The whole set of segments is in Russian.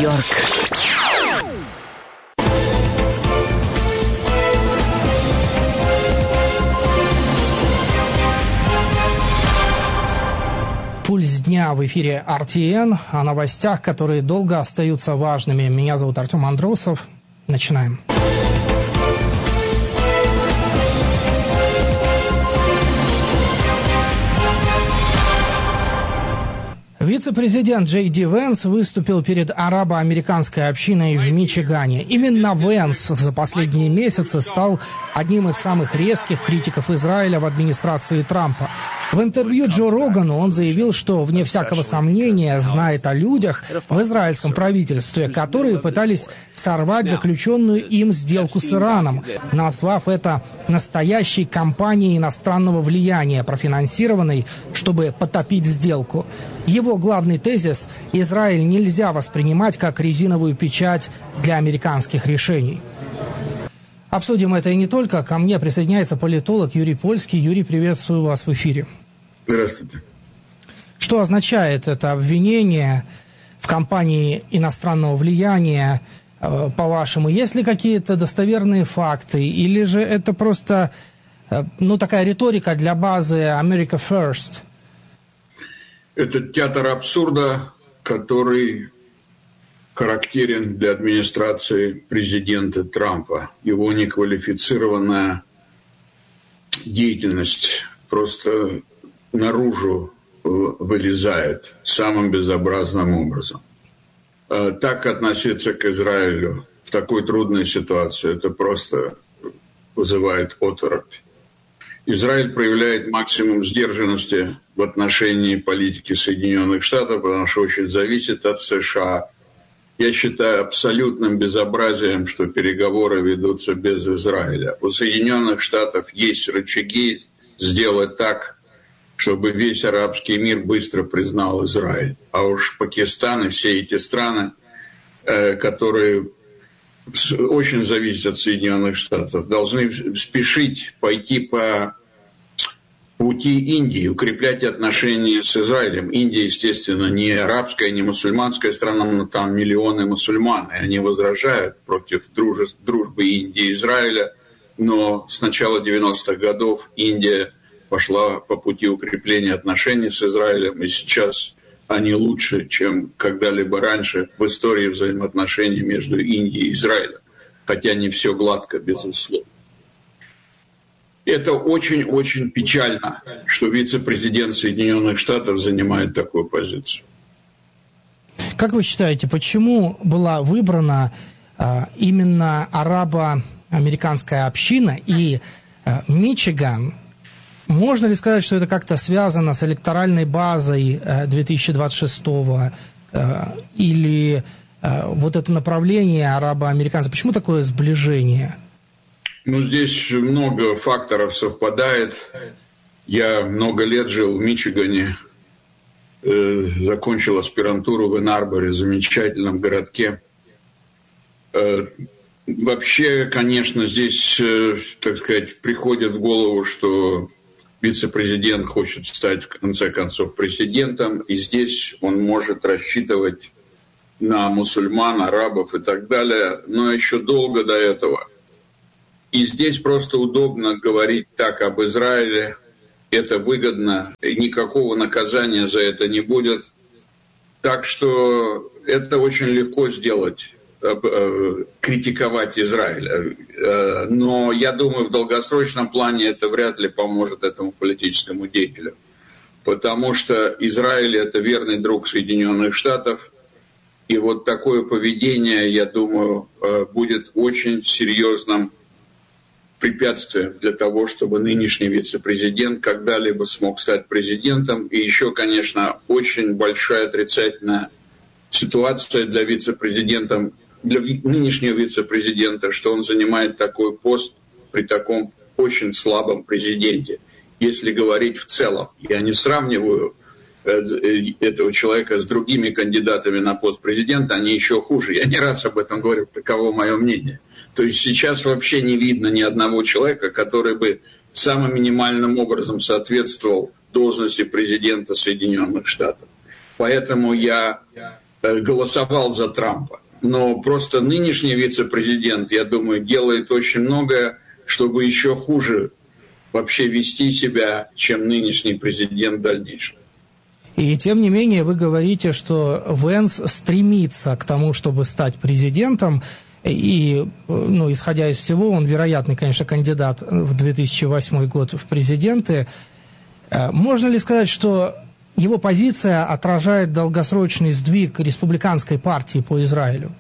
Нью-Йорк. Пульс дня в эфире RTN, о новостях, которые долго остаются важными. Меня зовут Артем Андросов. Начинаем. Вице-президент Джей Ди Венс выступил перед арабо-американской общиной в Мичигане. Именно Венс за последние месяцы стал одним из самых резких критиков Израиля в администрации Трампа. В интервью Джо Рогану он заявил, что, вне всякого сомнения, знает о людях в израильском правительстве, которые пытались сорвать заключенную им сделку с Ираном, назвав это настоящей кампанией иностранного влияния, профинансированной, чтобы потопить сделку. Его главный тезис – Израиль нельзя воспринимать как резиновую печать для американских решений. Обсудим это и не только. Ко мне присоединяется политолог Юрий Польский. Юрий, приветствую вас в эфире. Здравствуйте. Что означает это обвинение в кампании иностранного влияния, по-вашему? Есть ли какие-то достоверные факты? Или же это просто такая риторика для базы «America First»? Это театр абсурда, который характерен для администрации президента Трампа. Его неквалифицированная деятельность просто наружу вылезает самым безобразным образом. Так относиться к Израилю в такой трудной ситуации, это просто вызывает оторопь. Израиль проявляет максимум сдержанности в отношении политики Соединенных Штатов, потому что очень зависит от США. Я считаю абсолютным безобразием, что переговоры ведутся без Израиля. У Соединенных Штатов есть рычаги сделать так, чтобы весь арабский мир быстро признал Израиль. А уж Пакистан и все эти страны, которые очень зависят от Соединенных Штатов, должны спешить пойти по пути Индии, укреплять отношения с Израилем. Индия, естественно, не арабская, не мусульманская страна, но там миллионы мусульман, и они возражают против дружбы Индии и Израиля. Но с начала 90-х годов Индия пошла по пути укрепления отношений с Израилем, и сейчас они лучше, чем когда-либо раньше в истории взаимоотношений между Индией и Израилем. Хотя не все гладко, безусловно. Это очень-очень печально, что вице-президент Соединенных Штатов занимает такую позицию. Как вы считаете, почему была выбрана именно арабо-американская община и Мичиган? Можно ли сказать, что это как-то связано с электоральной базой 2026-го или вот это направление арабо-американцев? Почему такое сближение? Здесь много факторов совпадает. Я много лет жил в Мичигане, закончил аспирантуру в Энн-Арборе, замечательном городке. Вообще, конечно, здесь, так сказать, приходит в голову, что вице-президент хочет стать, в конце концов, президентом, и здесь он может рассчитывать на мусульман, арабов и так далее, но еще долго до этого. И здесь просто удобно говорить так об Израиле, это выгодно, и никакого наказания за это не будет. Так что это очень легко сделать, критиковать Израиль. Но я думаю, в долгосрочном плане это вряд ли поможет этому политическому деятелю. Потому что Израиль – это верный друг Соединенных Штатов. И вот такое поведение, я думаю, будет очень серьезным препятствием для того, чтобы нынешний вице-президент когда-либо смог стать президентом. И еще, конечно, очень большая отрицательная ситуация для вице-президента, для нынешнего вице-президента, что он занимает такой пост при таком очень слабом президенте. Если говорить в целом, я не сравниваю этого человека с другими кандидатами на пост президента, они еще хуже. Я не раз об этом говорил, таково мое мнение. То есть сейчас вообще не видно ни одного человека, который бы самым минимальным образом соответствовал должности президента Соединенных Штатов. Поэтому я голосовал за Трампа. но просто нынешний вице-президент, я думаю, делает очень многое, чтобы еще хуже вообще вести себя, чем нынешний президент в дальнейшем. И тем не менее вы говорите, что Венс стремится к тому, чтобы стать президентом, и, исходя из всего, он вероятный, конечно, кандидат в 2008 год в президенты. Можно ли сказать, что его позиция отражает долгосрочный сдвиг республиканской партии по Израилю?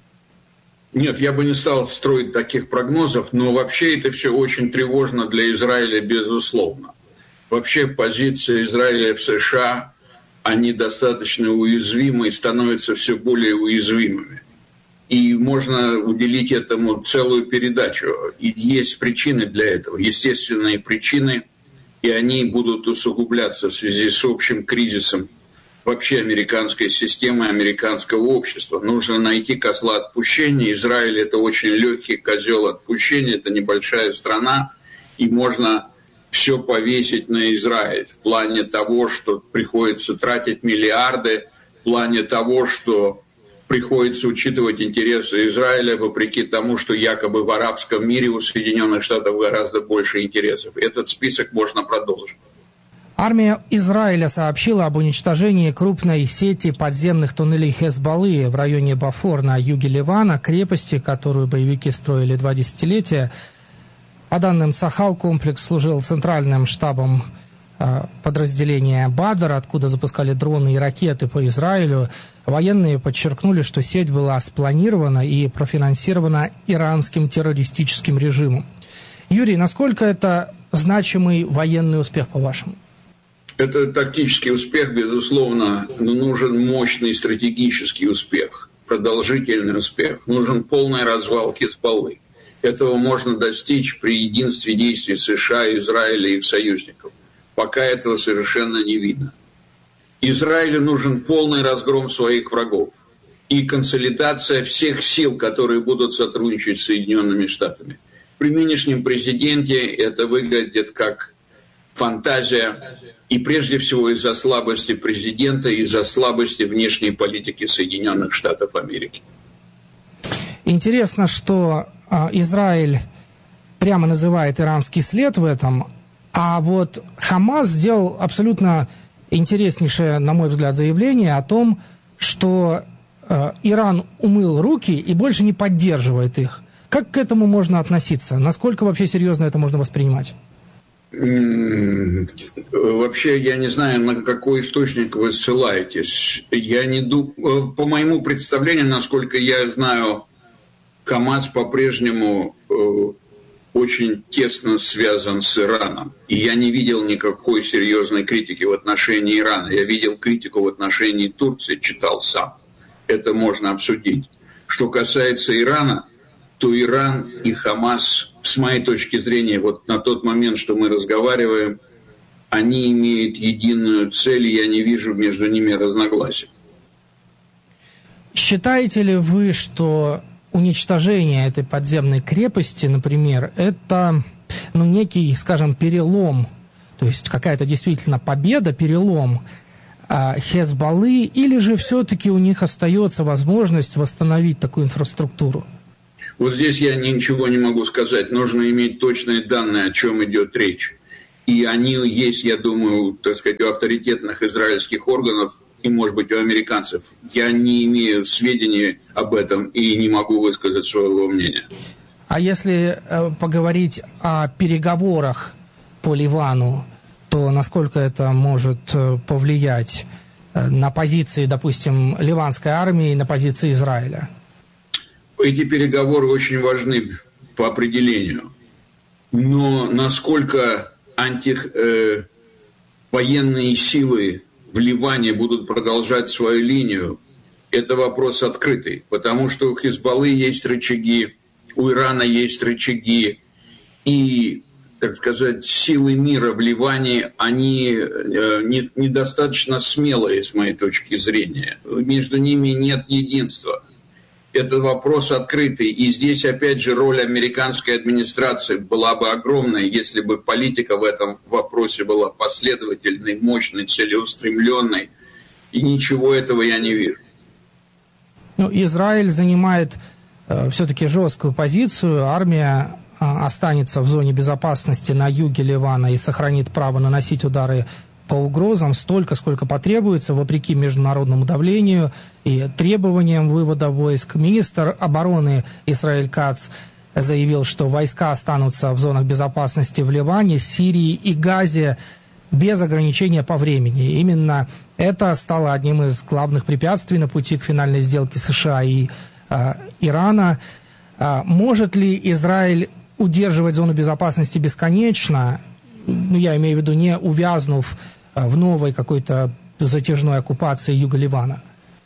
Нет, я бы не стал строить таких прогнозов, но вообще это все очень тревожно для Израиля, безусловно. Вообще позиция Израиля в США, они достаточно уязвимы и становятся все более уязвимыми. И можно уделить этому целую передачу. И есть причины для этого, естественные причины, и они будут усугубляться в связи с общим кризисом вообще американской системы, американского общества. Нужно найти козла отпущения. Израиль – это очень легкий козел отпущения, это небольшая страна, и можно все повесить на Израиль в плане того, что приходится тратить миллиарды, в плане того, что приходится учитывать интересы Израиля, вопреки тому, что якобы в арабском мире у Соединенных Штатов гораздо больше интересов. Этот список можно продолжить. Армия Израиля сообщила об уничтожении крупной сети подземных туннелей Хезболлы в районе Бафор на юге Ливана, крепости, которую боевики строили 2 десятилетия. По данным Цахал, комплекс служил центральным штабом подразделения Бадр, откуда запускали дроны и ракеты по Израилю. Военные подчеркнули, что сеть была спланирована и профинансирована иранским террористическим режимом. Юрий, насколько это значимый военный успех, по-вашему? Это тактический успех, безусловно, но нужен мощный стратегический успех, продолжительный успех. Нужен полный развал Хезболлы. Этого можно достичь при единстве действий США, Израиля и их союзников. Пока этого совершенно не видно. Израилю нужен полный разгром своих врагов и консолидация всех сил, которые будут сотрудничать с Соединенными Штатами. При нынешнем президенте это выглядит как фантазия, и прежде всего из-за слабости президента, из-за слабости внешней политики Соединенных Штатов Америки. Интересно, что Израиль прямо называет иранский след в этом, а вот Хамас сделал абсолютно интереснейшее, на мой взгляд, заявление о том, что Иран умыл руки и больше не поддерживает их. Как к этому можно относиться? Насколько вообще серьезно это можно воспринимать? Вообще, я не знаю, на какой источник вы ссылаетесь. Я не думаю, по моему представлению, насколько я знаю, Хамас по-прежнему очень тесно связан с Ираном. И я не видел никакой серьезной критики в отношении Ирана. Я видел критику в отношении Турции, читал сам. Это можно обсудить. Что касается Ирана, то Иран и Хамас, с моей точки зрения, вот на тот момент, что мы разговариваем, они имеют единую цель, и я не вижу между ними разногласий. Считаете ли вы, что уничтожение этой подземной крепости, например, это некий, скажем, перелом, то есть какая-то действительно победа, перелом Хезболлы, или же все-таки у них остается возможность восстановить такую инфраструктуру? Вот здесь я ничего не могу сказать. Нужно иметь точные данные, о чем идет речь. И они есть, я думаю, так сказать, у авторитетных израильских органов и, может быть, у американцев. Я не имею сведений об этом и не могу высказать своего мнения. А если поговорить о переговорах по Ливану, то насколько это может повлиять на позиции, допустим, ливанской армии и на позиции Израиля? Эти переговоры очень важны по определению. Но насколько военные силы в Ливане будут продолжать свою линию, это вопрос открытый. Потому что у Хезболлы есть рычаги, у Ирана есть рычаги. И, так сказать, силы мира в Ливане, они недостаточно смелые, с моей точки зрения. Между ними нет единства. Это вопрос открытый. И здесь, опять же, роль американской администрации была бы огромной, если бы политика в этом вопросе была последовательной, мощной, целеустремленной. И ничего этого я не вижу. Ну, Израиль занимает все-таки жесткую позицию. Армия останется в зоне безопасности на юге Ливана и сохранит право наносить удары по угрозам столько, сколько потребуется, вопреки международному давлению и требованиям вывода войск. Министр обороны Исраэль Кац заявил, что войска останутся в зонах безопасности в Ливане, Сирии и Газе без ограничения по времени. Именно это стало одним из главных препятствий на пути к финальной сделке США и Ирана. Может ли Израиль удерживать зону безопасности бесконечно? Ну, я имею в виду, не увязнув в новой какой-то затяжной оккупации юга Ливана.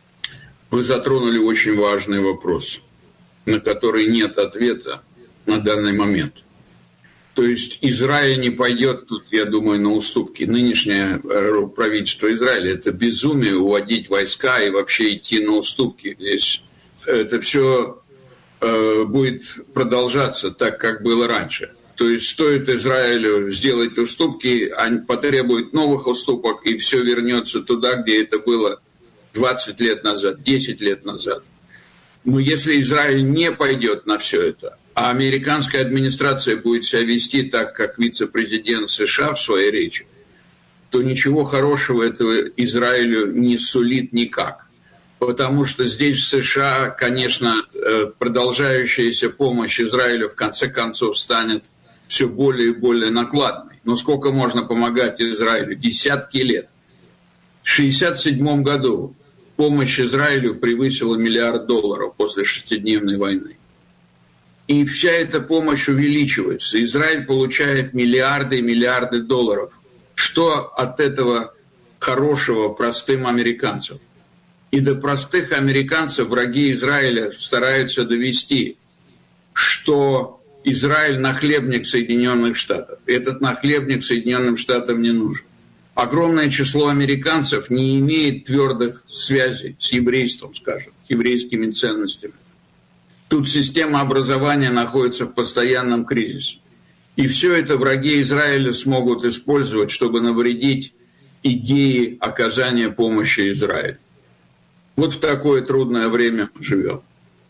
Вы затронули очень важный вопрос, на который нет ответа на данный момент. То есть Израиль не пойдет тут, я думаю, на уступки. Нынешнее правительство Израиля – это безумие уводить войска и вообще идти на уступки. Здесь это все будет продолжаться так, как было раньше. То есть стоит Израилю сделать уступки, они потребуют новых уступок, и все вернется туда, где это было 20 лет назад, 10 лет назад. Но если Израиль не пойдет на все это, а американская администрация будет себя вести так, как вице-президент США в своей речи, то ничего хорошего этого Израилю не сулит никак. Потому что здесь в США, конечно, продолжающаяся помощь Израилю в конце концов станет все более и более накладной. Но сколько можно помогать Израилю? Десятки лет. В 1967 году помощь Израилю превысила $1 миллиард после шестидневной войны. И вся эта помощь увеличивается. Израиль получает миллиарды и миллиарды долларов. Что от этого хорошего простым американцам? И до простых американцев враги Израиля стараются довести, что Израиль нахлебник Соединенных Штатов. И этот нахлебник Соединенным Штатам не нужен. Огромное число американцев не имеет твердых связей с еврейством, скажем, с еврейскими ценностями. Тут система образования находится в постоянном кризисе. И все это враги Израиля смогут использовать, чтобы навредить идее оказания помощи Израилю. Вот в такое трудное время мы живем.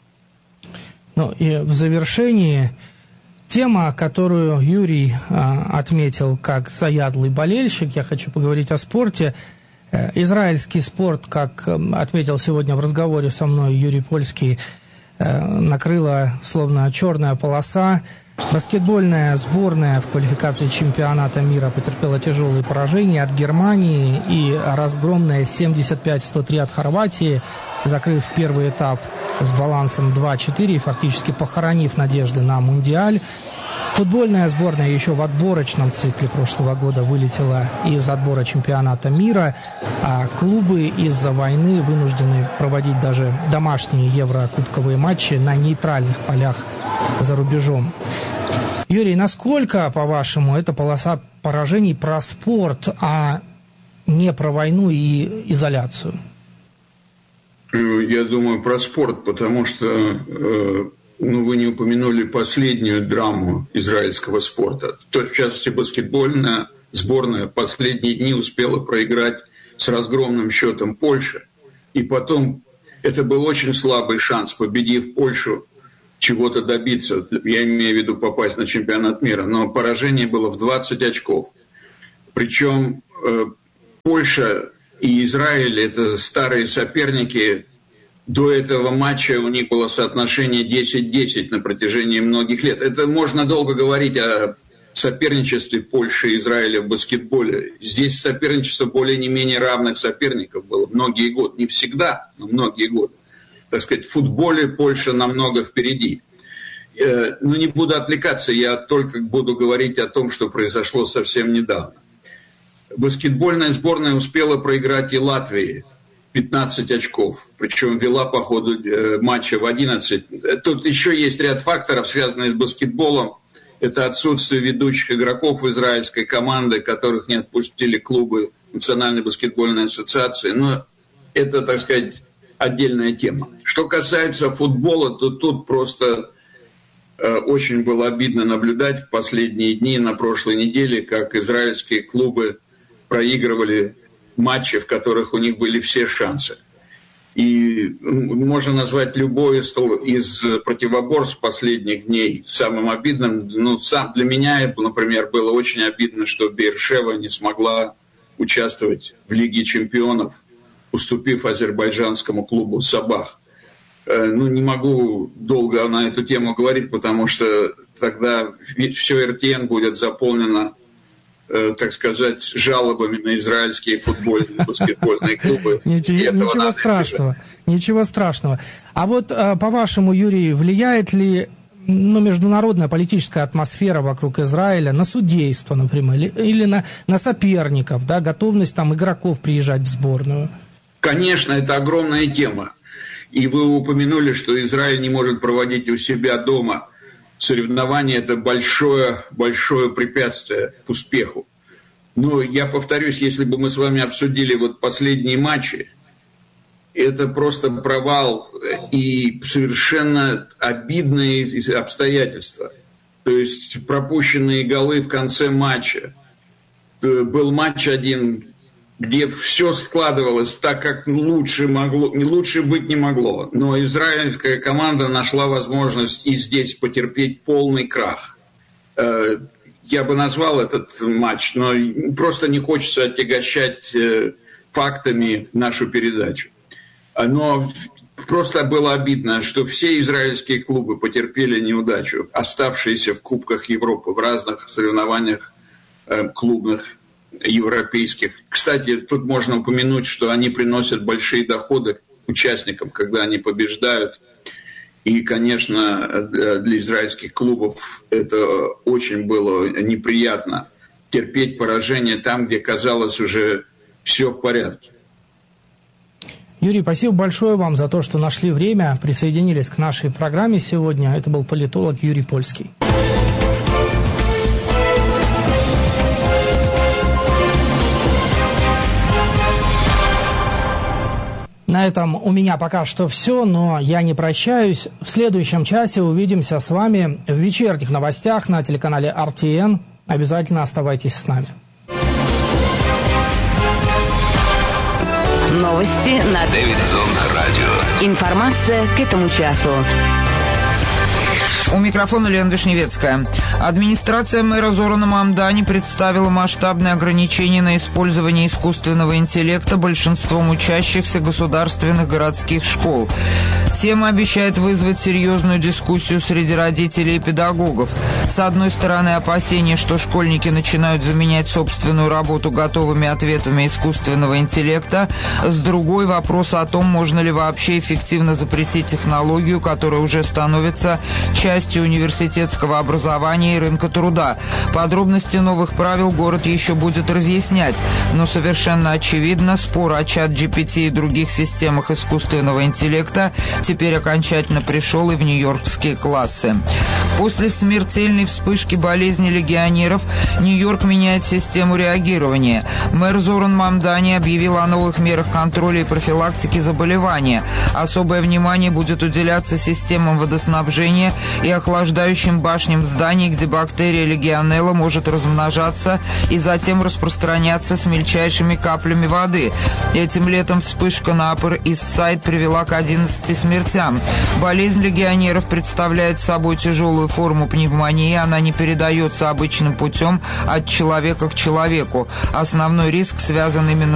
Ну и в завершении тема, которую Юрий отметил как заядлый болельщик, я хочу поговорить о спорте. Израильский спорт, как отметил сегодня в разговоре со мной Юрий Польский, накрыла словно черная полоса. Баскетбольная сборная в квалификации чемпионата мира потерпела тяжелые поражения от Германии и разгромная 75-103 от Хорватии, закрыв первый этап с балансом 2-4, фактически похоронив надежды на Мундиаль. Футбольная сборная еще в отборочном цикле прошлого года вылетела из отбора чемпионата мира, а клубы из-за войны вынуждены проводить даже домашние еврокубковые матчи на нейтральных полях за рубежом. Юрий, насколько, по-вашему, эта полоса поражений про спорт, а не про войну и изоляцию? Я думаю, про спорт, потому что вы не упомянули последнюю драму израильского спорта. В частности, баскетбольная сборная в последние дни успела проиграть с разгромным счетом Польше. И потом это был очень слабый шанс, победив Польшу, чего-то добиться. Я имею в виду попасть на чемпионат мира. Но поражение было в 20 очков. Причем Польша и Израиль – это старые соперники. До этого матча у них было соотношение 10-10 на протяжении многих лет. Это можно долго говорить о соперничестве Польши и Израиля в баскетболе. Здесь соперничество более не менее равных соперников было многие годы. Не всегда, но многие годы. Так сказать, в футболе Польша намного впереди. Но не буду отвлекаться, я только буду говорить о том, что произошло совсем недавно. Баскетбольная сборная успела проиграть и Латвии 15 очков, причем вела по ходу матча в 11. Тут еще есть ряд факторов, связанных с баскетболом. Это отсутствие ведущих игроков израильской команды, которых не отпустили клубы Национальной баскетбольной ассоциации. Но это, так сказать, отдельная тема. Что касается футбола, то тут просто очень было обидно наблюдать в последние дни, на прошлой неделе, как израильские клубы проигрывали матчи, в которых у них были все шансы. И можно назвать любое из противоборств последних дней самым обидным. Для меня, например, было очень обидно, что Беэр-Шева не смогла участвовать в Лиге чемпионов, уступив азербайджанскому клубу «Сабах». Не могу долго на эту тему говорить, потому что тогда все РТН будет заполнено, так сказать, жалобами на израильские футбольные, баскетбольные клубы. Ничего страшного. А вот, по-вашему, Юрий, влияет ли международная политическая атмосфера вокруг Израиля на судейство, например, или на соперников, да, готовность там игроков приезжать в сборную? Конечно, это огромная тема. И вы упомянули, что Израиль не может проводить у себя дома соревнования. Это большое препятствие к успеху. Но я повторюсь, если бы мы с вами обсудили последние матчи, это просто провал и совершенно обидные обстоятельства. То есть пропущенные голы в конце матча. Был матч один, где все складывалось так, как лучше быть не могло. Но израильская команда нашла возможность и здесь потерпеть полный крах. Я бы назвал этот матч, но просто не хочется отягощать фактами нашу передачу. Но просто было обидно, что все израильские клубы потерпели неудачу, оставшиеся в Кубках Европы, в разных соревнованиях клубных, европейских. Кстати, тут можно упомянуть, что они приносят большие доходы участникам, когда они побеждают. И, конечно, для израильских клубов это очень было неприятно терпеть поражение там, где казалось уже все в порядке. Юрий, спасибо большое вам за то, что нашли время, присоединились к нашей программе сегодня. Это был политолог Юрий Польский. На этом у меня пока что все, но я не прощаюсь. В следующем часе увидимся с вами в вечерних новостях на телеканале RTN. Обязательно оставайтесь с нами. Новости на Дэвидсон Радио. Информация к этому часу. У микрофона Лена Вишневецкая. Администрация мэра Зорана Мамдани представила масштабные ограничения на использование искусственного интеллекта большинством учащихся государственных городских школ. Тема обещает вызвать серьезную дискуссию среди родителей и педагогов. С одной стороны, опасения, что школьники начинают заменять собственную работу готовыми ответами искусственного интеллекта. С другой, вопрос о том, можно ли вообще эффективно запретить технологию, которая уже становится частью университетского образования и рынка труда. Подробности новых правил город еще будет разъяснять, но совершенно очевидно, спор о чат-GPT и других системах искусственного интеллекта теперь окончательно пришел и в нью-йоркские классы. После смертельной вспышки болезни легионеров Нью-Йорк меняет систему реагирования. Мэр Зоран Мамдани объявил о новых мерах контроля и профилактики заболевания. Особое внимание будет уделяться системам водоснабжения и охлаждающим башням зданий, где бактерия легионелла может размножаться и затем распространяться с мельчайшими каплями воды. Этим летом вспышка на Upper East Side привела к 11 смертям. Болезнь легионеров представляет собой тяжелую форму пневмонии, она не передается обычным путем от человека к человеку. Основной риск связан именно